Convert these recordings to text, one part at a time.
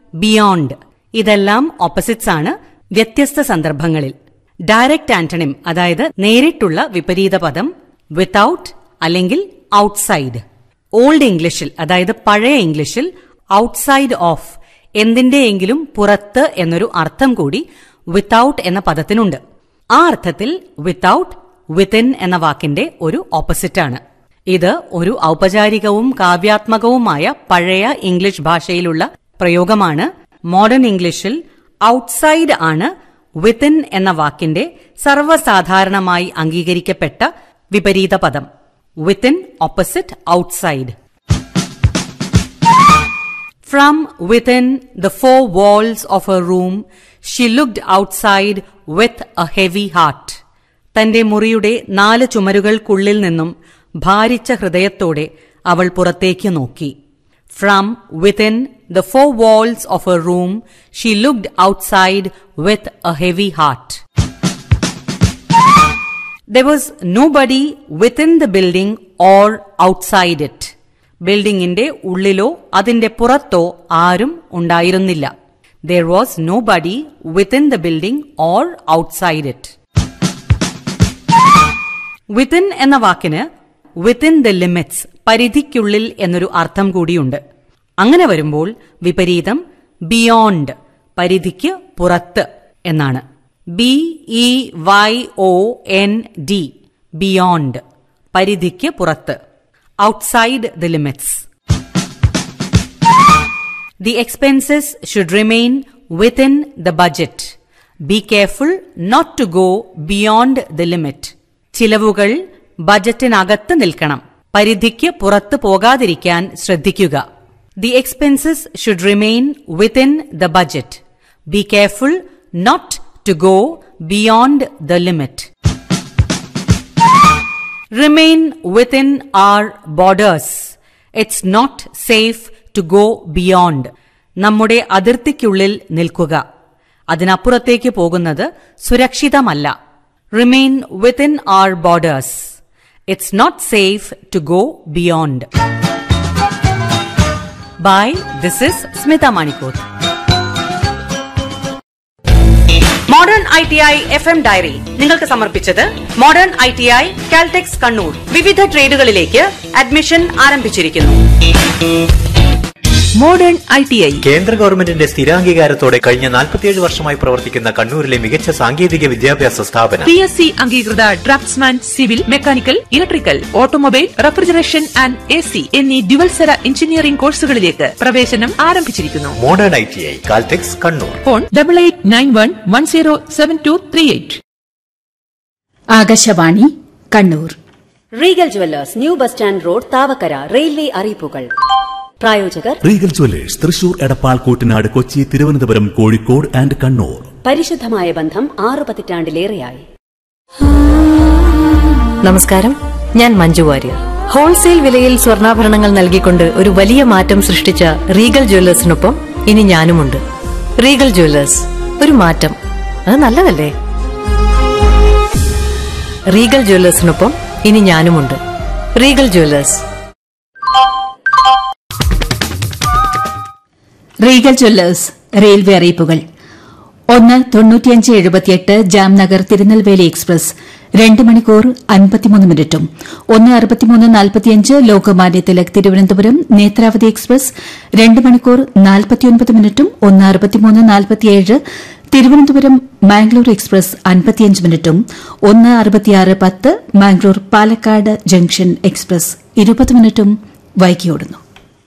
Beyond. ഇതെല്ലാം opposites ആണ് വ്യത്യസ്ത സന്ദർഭങ്ങളിൽ. ഡയറക്റ്റ് ആന്റണിം, അതായത് നേരിട്ടുള്ള വിപരീത പദം വിത്തൌട്ട് അല്ലെങ്കിൽ ഔട്ട്സൈഡ്. ഓൾഡ് ഇംഗ്ലീഷിൽ, അതായത് പഴയ ഇംഗ്ലീഷിൽ ഔട്ട്സൈഡ് ഓഫ്, എന്തിന്റെയെങ്കിലും പുറത്ത് എന്നൊരു അർത്ഥം കൂടി വിത്തൌട്ട് എന്ന പദത്തിനുണ്ട്. ആ അർത്ഥത്തിൽ വിത്തൌട്ട് വിത്തിൻ എന്ന വാക്കിന്റെ ഒരു ഓപ്പോസിറ്റാണ്. ഇത് ഒരു ഔപചാരികവും കാവ്യാത്മകവുമായ പഴയ ഇംഗ്ലീഷ് ഭാഷയിലുള്ള പ്രയോഗമാണ്. മോഡേൺ ഇംഗ്ലീഷിൽ ഔട്ട്സൈഡ് ആണ് വിത്തിൻ എന്ന വാക്കിന്റെ സർവ്വസാധാരണമായി അംഗീകരിക്കപ്പെട്ട വിപരീത പദം. Within opposite outside. From within the four walls of her room, she looked outside with a heavy heart. തന്റെ മുറിയുടെ 4 ചുമരുകൾക്കുള്ളിൽ നിന്നും ഭാരിച്ച ഹൃദയത്തോടെ അവൾ പുറത്തേക്ക് നോക്കി. From within the four walls of her room, she looked outside with a heavy heart. There was nobody within the building or outside it. ബിൽഡിംഗിന്റെ ഉള്ളിലോ അതിന്റെ പുറത്തോ ആരും ഉണ്ടായിരുന്നില്ല. There was nobody within the building or outside it. Within എന്ന വാക്കിന് within the limits, പരിധിക്കുള്ളിൽ എന്നൊരു അർത്ഥം കൂടിയുണ്ട്. അങ്ങനെ വരുമ്പോൾ വിപരീതം ബിയോണ്ട്, പരിധിക്ക് പുറത്ത് എന്നാണ്. BEYOND, ബിയോണ്ട്, പരിധിക്ക് പുറത്ത്. Outside the limits. The expenses should remain within the budget. Be careful not to go beyond the limit. ചിലവുകൾ ബജറ്റിനകത്ത് നിൽക്കണം, പരിധിക്ക് പുറത്ത് പോകാതിരിക്കാൻ ശ്രദ്ധിക്കുക. The expenses should remain within the budget. Be careful not to go beyond the limit. Remain within our borders. It's not safe to go beyond. നമ്മുടെ അതിർത്തിക്കുള്ളിൽ നിൽക്കുക, അതിനപ്പുറത്തേക്ക് പോകുന്നത് സുരക്ഷിതമല്ല. Remain within our borders. It's not safe to go beyond. Bye. This is Smita Manikoth. Modern ITI FM diary നിങ്ങൾക്ക് സമർപ്പിച്ചത് modern ITI Caltex Kannur. വിവിധ ട്രേഡുകളിലേക്ക് admission ആരംഭിച്ചിരിക്കുന്നു. Modern ITI കേന്ദ്ര ഗവൺമെന്റിന്റെ സ്ഥിരാംഗീകാരത്തോടെ കഴിഞ്ഞ 47 വർഷമായി പ്രവർത്തിക്കുന്ന കണ്ണൂരിലെ മികച്ച സാങ്കേതിക വിദ്യാഭ്യാസ സ്ഥാപനം. PSC അംഗീകൃത draughtsman, civil, mechanical, electrical, automobile, refrigeration and AC എന്നീ ഡ്യുവൽസര എഞ്ചിനീയറിംഗ് കോഴ്സുകളിലേക്ക് പ്രവേശനം ആരംഭിച്ചിരിക്കുന്നു. Modern ITI Caltex Kannur. Phone 8891107238. Akashvani Kannur. Regal jewellers, new bus stand road, Thavakkara. Railway അറിയിപ്പുകൾ. പ്രായോജകർ Regal jewellers, Thrissur, Edappal, Koottanad, Kochi, Thiruvananthapuram, Kozhikode and Kannur. പരിശുദ്ധമായ ബന്ധം 6 പതിറ്റാണ്ടിലേറെയായി. നമസ്കാരം, ഞാൻ മഞ്ജു വാര്യർ. ഹോൾസെയിൽ വിലയിൽ സ്വർണ്ണാഭരണങ്ങൾ നൽകിക്കൊണ്ട് ഒരു വലിയ മാറ്റം സൃഷ്ടിച്ച റീഗൽ ജുവല്ലേഴ്സിനൊപ്പം ഇനി ഞാനുമുണ്ട്. റീഗൽ ജുവല്ലേഴ്സ്, ഒരു മാറ്റം, അത് നല്ലതല്ലേ? റീഗൽ ജുവല്ലേഴ്സിനൊപ്പം ഇനി ഞാനുമുണ്ട്. Regal jewellers. Regal Jewellers railway അറിയിപ്പുകൾ. 1:95:78 ജാംനഗർ തിരുനെൽവേലി എക്സ്പ്രസ് 2 മണിക്കൂർ 53 മിനിറ്റും. 1:63:45 ലോകമാന്യ തിലക് തിരുവനന്തപുരം നേത്രാവതി എക്സ്പ്രസ് 2 മണിക്കൂർ 49 മിനിറ്റും. 1:63:47 തിരുവനന്തപുരം മാംഗ്ലൂർ എക്സ്പ്രസ് 55 മിനിറ്റും. 1:66:10 മാംഗ്ലൂർ പാലക്കാട് ജംഗ്ഷൻ എക്സ്പ്രസ് 20 മിനിറ്റും വൈകിയോടുന്നു.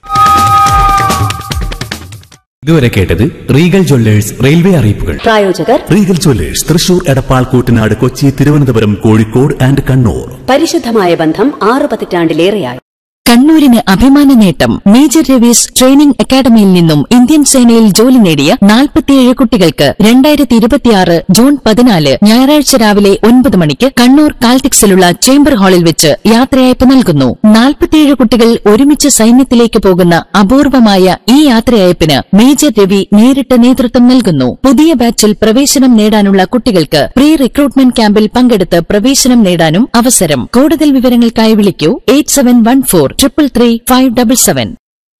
ഇതുവരെ കേട്ടത് റീഗൽ ജ്വല്ലേഴ്സ് റെയിൽവേ അറിയിപ്പുകൾ. പ്രായോജകർ Regal Jewellers, Thrissur, Edappal, Koottanad, Kochi, Thiruvananthapuram, Kozhikode and Kannur. പരിശുദ്ധമായ ബന്ധം 6 പതിറ്റാണ്ടിലേറെയായി. കണ്ണൂരിന് അഭിമാന നേട്ടം. മേജർ രവീസ് ട്രെയിനിംഗ് അക്കാദമിയിൽ നിന്നും ഇന്ത്യൻ സേനയിൽ ജോലി നേടിയ 47 കുട്ടികൾക്ക് 2026 ജൂൺ 14 ഞായറാഴ്ച രാവിലെ 9 മണിക്ക് കണ്ണൂർ കാൽടെക്സിലുള്ള ചേംബർ ഹാളിൽ വെച്ച് യാത്രയയപ്പ് നൽകുന്നു. 47 കുട്ടികൾ ഒരുമിച്ച് സൈന്യത്തിലേക്ക് പോകുന്ന അപൂർവമായ ഈ യാത്രയയപ്പിന് മേജർ രവി നേരിട്ട് നേതൃത്വം നൽകുന്നു. പുതിയ ബാച്ചിൽ പ്രവേശനം നേടാനുള്ള കുട്ടികൾക്ക് പ്രീ റിക്രൂട്ട്മെന്റ് ക്യാമ്പിൽ പങ്കെടുത്ത് പ്രവേശനം നേടാനും അവസരം. കൂടുതൽ വിവരങ്ങൾക്കായി വിളിക്കൂ 8714 333 577.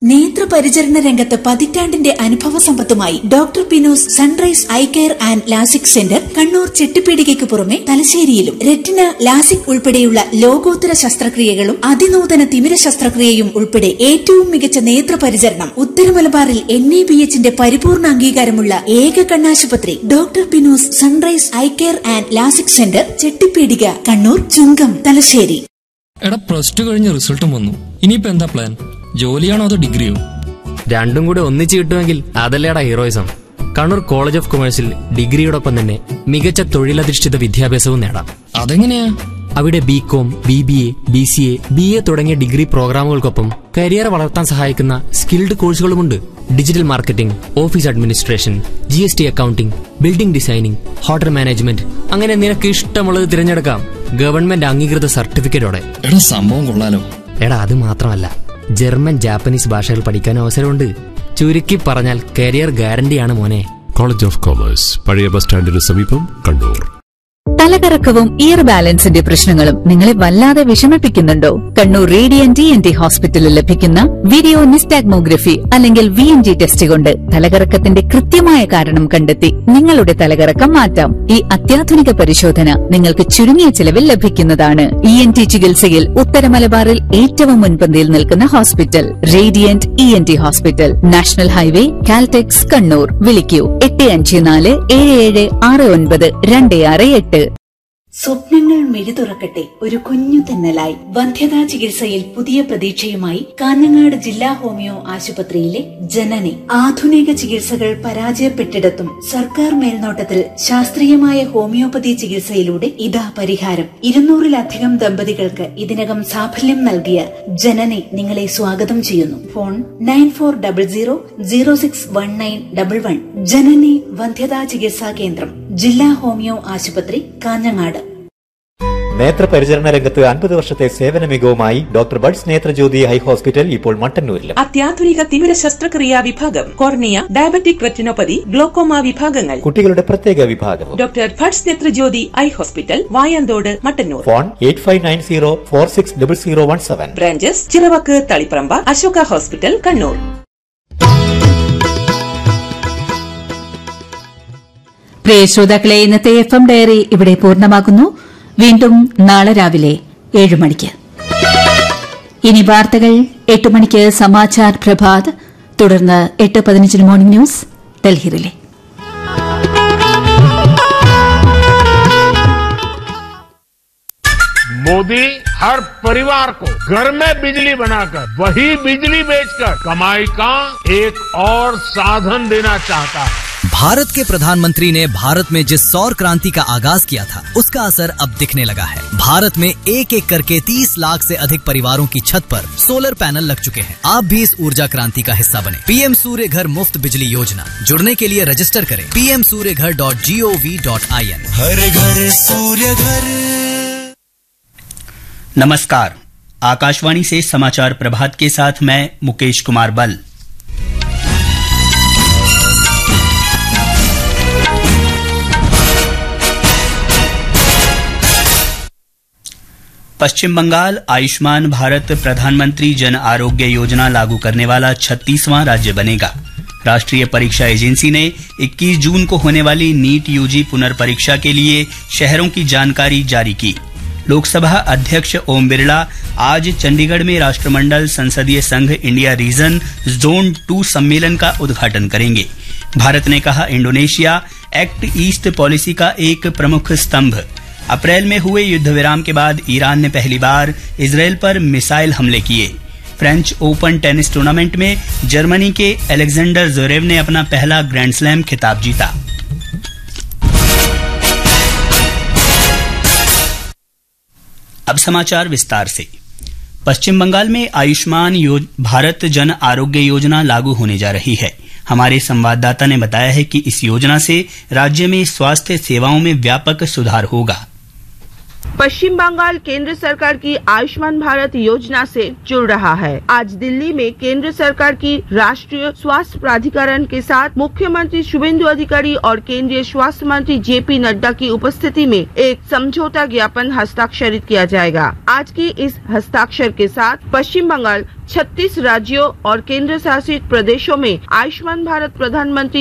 നേത്രപരിചരണ രംഗത്ത് പതിറ്റാണ്ടിന്റെ അനുഭവ സമ്പത്തുമായി doctor പിനോസ് sunrise eye care and LASIK centre Kannur ചെട്ടിപ്പീടികയ്ക്ക് പുറമെ തലശ്ശേരിയിലും റെറ്റിന, ലാസിക് ഉൾപ്പെടെയുള്ള ലോകോത്തര ശസ്ത്രക്രിയകളും അതിനൂതന തിമിര ശസ്ത്രക്രിയയും ഉൾപ്പെടെ ഏറ്റവും മികച്ച നേത്രപരിചരണം ഉത്തരമലബാറിൽ NABHന്റെ പരിപൂർണ അംഗീകാരമുള്ള ഏക കണ്ണാശുപത്രി doctor പിനോസ് sunrise eye care and LASIK centre Chettipeedika, Kannur, ചുങ്കം, തലശ്ശേരി. എടാ, +2 കഴിഞ്ഞ റിസൾട്ടും വന്നു. ഇനിയിപ്പോ എന്താ പ്ലാൻ? ജോലിയാണോ അതോ ഡിഗ്രിയോ? രണ്ടും കൂടെ ഒന്നിച്ച് കിട്ടുമെങ്കിൽ അതല്ലേടാ ഹീറോയിസം. കണ്ണൂർ കോളേജ് ഓഫ് കൊമേഴ്സിൽ ഡിഗ്രിയോടൊപ്പം തന്നെ മികച്ച തൊഴിലധിഷ്ഠിത വിദ്യാഭ്യാസവും നേടാം. അതെങ്ങനെയാ? അവിടെ BCom, BBA, BCA, BA തുടങ്ങിയ ഡിഗ്രി പ്രോഗ്രാമുകൾക്കൊപ്പം കരിയർ വളർത്താൻ സഹായിക്കുന്ന skilled കോഴ്സുകളുമുണ്ട്. Digital marketing, office administration, GST accounting, building designing, hotel management, അങ്ങനെ നിനക്ക് ഇഷ്ടമുള്ളത് തിരഞ്ഞെടുക്കാം. ഗവൺമെന്റ് അംഗീകൃത സർട്ടിഫിക്കറ്റോടെ. എടാ, സംഭവം കൊള്ളാലോ. എടാ, അത് മാത്രമല്ല, ജർമ്മൻ, ജാപ്പനീസ് ഭാഷകൾ പഠിക്കാൻ അവസരമുണ്ട്. ചുരുക്കി പറഞ്ഞാൽ കരിയർ ഗ്യാരണ്ടിയാണ് മോനെ. കോളേജ് ഓഫ് കോമേഴ്സ്, പഴയ ബസ് സ്റ്റാൻഡിന് സമീപം, കണ്ണൂർ. തലകറക്കവും ഇയർ ബാലൻസിന്റെ പ്രശ്നങ്ങളും നിങ്ങളെ വല്ലാതെ വിഷമിപ്പിക്കുന്നുണ്ടോ? കണ്ണൂർ റേഡിയന്റ് ENT ഹോസ്പിറ്റലിൽ ലഭിക്കുന്ന വീഡിയോ നിസ്റ്റാഗ്മോഗ്രഫി അല്ലെങ്കിൽ VNG ടെസ്റ്റ് കൊണ്ട് തലകറക്കത്തിന്റെ കൃത്യമായ കാരണം കണ്ടെത്തി നിങ്ങളുടെ തലകറക്കം മാറ്റാം. ഈ അത്യാധുനിക പരിശോധന നിങ്ങൾക്ക് ചുരുങ്ങിയ ചിലവിൽ ലഭിക്കുന്നതാണ്. ENT ചികിത്സയിൽ ഉത്തരമലബാറിൽ ഏറ്റവും മുൻപന്തിയിൽ നിൽക്കുന്ന hospital Radiant ENT hospital, national highway, Caltex, Kannur. വിളിക്കൂ 8547769268. സ്വപ്നങ്ങൾ മിഴി തുറക്കട്ടെ, ഒരു കുഞ്ഞു തെന്നലായി. വന്ധ്യതാ ചികിത്സയിൽ പുതിയ പ്രതീക്ഷയുമായി കാഞ്ഞങ്ങാട് ജില്ലാ ഹോമിയോ ആശുപത്രിയിലെ ജനനി. ആധുനിക ചികിത്സകൾ പരാജയപ്പെട്ടിടത്തും സർക്കാർ മേൽനോട്ടത്തിൽ ശാസ്ത്രീയമായ ഹോമിയോപ്പതി ചികിത്സയിലൂടെ ഇതാ പരിഹാരം. 200-ലധികം ദമ്പതികൾക്ക് ഇതിനകം സാഫല്യം നൽകിയ ജനനി നിങ്ങളെ സ്വാഗതം ചെയ്യുന്നു. ഫോൺ 9400061911. ജനനി വന്ധ്യതാ ചികിത്സാ കേന്ദ്രം, ജില്ലാ ഹോമിയോ ആശുപത്രി, കാഞ്ഞങ്ങാട്. നേത്രപരിചരണ രംഗത്ത് 50 വർഷത്തെ സേവന മികവുമായി doctor buds Nethrajyothi high hospital ഇപ്പോൾ മട്ടന്നൂരിലും. അത്യാധുനിക തിമിര ശസ്ത്രക്രിയാ വിഭാഗം, കോർണിയ, ഡയബറ്റിക് റെറ്റിനോപ്പതി, ഗ്ലോക്കോമ വിഭാഗങ്ങൾ, കുട്ടികളുടെ പ്രത്യേക വിഭാഗവും. Doctor buds Nethrajyothi high hospital, Vayanthode, Mattannur. Phone 8590460017. Branches Chiravakku, Taliparamba, Ashoka hospital, Kannur. പ്രിയ ശ്രോതാക്കളെ, ഇന്നത്തെ FM ഡയറി ഇവിടെ പൂർണ്ണമാകുന്നു. വീണ്ടും നാളെ രാവിലെ 7 മണിക്ക്. ഇനി വാർത്തകൾ 8 മണിക്ക് സമാചാർ പ്രഭാത്, തുടർന്ന് 8:15 മോർണിംഗ് ന്യൂസ് ഡൽഹിയിലെ. मोदी हर परिवार को घर में बिजली बनाकर वही बिजली बेचकर कमाई का एक और साधन देना चाहता है. भारत के प्रधानमंत्री ने भारत में जिस सौर क्रांति का आगाज किया था, उसका असर अब दिखने लगा है. भारत में एक एक करके 30 लाख से अधिक परिवारों की छत पर सोलर पैनल लग चुके हैं. आप भी इस ऊर्जा क्रांति का हिस्सा बने. PM सूर्य घर मुफ्त बिजली योजना, जुड़ने के लिए रजिस्टर करें pmsuryaghar.gov.in. हर घर सूर्य घर. नमस्कार, आकाशवाणी से समाचार प्रभात के साथ मैं मुकेश कुमार बल. पश्चिम बंगाल आयुष्मान भारत प्रधानमंत्री जन आरोग्य योजना लागू करने वाला 36वां राज्य बनेगा. राष्ट्रीय परीक्षा एजेंसी ने 21 जून को होने वाली नीट UG पुनर्परीक्षा के लिए शहरों की जानकारी जारी की. लोकसभा अध्यक्ष ओम बिरला आज चंडीगढ़ में राष्ट्रमंडल संसदीय संघ इंडिया रीजन जोन 2 सम्मेलन का उद्घाटन करेंगे. भारत ने कहा, इंडोनेशिया एक्ट ईस्ट पॉलिसी का एक प्रमुख स्तंभ. अप्रैल में हुए युद्ध विराम के बाद ईरान ने पहली बार इजरायल पर मिसाइल हमले किए. फ्रेंच ओपन टेनिस टूर्नामेंट में जर्मनी के अलेक्जेंडर ज़वेरेव ने अपना पहला ग्रैंड स्लैम खिताब जीता. अब समाचार विस्तार से. पश्चिम बंगाल में आयुष्मान भारत जन आरोग्य योजना लागू होने जा रही है. हमारे संवाददाता ने बताया है कि इस योजना से राज्य में स्वास्थ्य सेवाओं में व्यापक सुधार होगा. पश्चिम बंगाल केंद्र सरकार की आयुष्मान भारत योजना से जुड़ रहा है। आज दिल्ली में केंद्र सरकार की राष्ट्रीय स्वास्थ्य प्राधिकरण के साथ मुख्यमंत्री शुभेंदु अधिकारी और केंद्रीय स्वास्थ्य मंत्री जेपी नड्डा की उपस्थिति में एक समझौता ज्ञापन हस्ताक्षरित किया जाएगा। आज के इस हस्ताक्षर के साथ पश्चिम बंगाल 36 राज्यों और केंद्र शासित प्रदेशों में आयुष्मान भारत प्रधानमंत्री